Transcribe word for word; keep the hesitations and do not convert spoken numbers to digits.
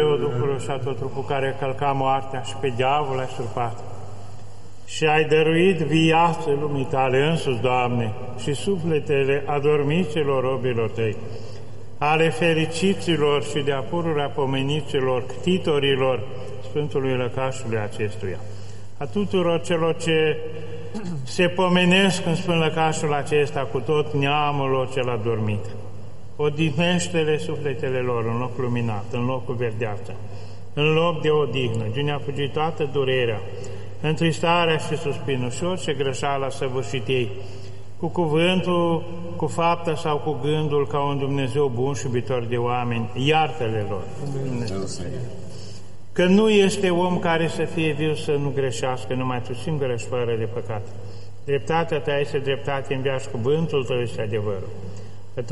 Dumnezeu, Duhul și Atotul, cu care călca moartea și pe diavol ai surpat. Și ai dăruit viață lumii Tale însuți, Doamne, și sufletele adormiților robilor Tăi, ale fericiților și de-a pururea pomeniților, ctitorilor Sfântului Lăcașului acestuia, a tuturor celor ce se pomenesc în Sfânt Lăcașul acesta cu tot neamul lor cel adormit. Odihnește-le sufletele lor în loc luminat, în locul verdeață, în loc de odihnă, din a fugi toată durerea, întristarea și suspinul și orice greșeală a săvârșit ei, cu cuvântul, cu fapta sau cu gândul, ca un Dumnezeu bun și iubitor de oameni, iartă-le lor. Că nu este om care să fie viu să nu greșească, numai Tu singură și fără de păcat. Dreptatea Ta este dreptate în viață, cuvântul Tău este adevărul.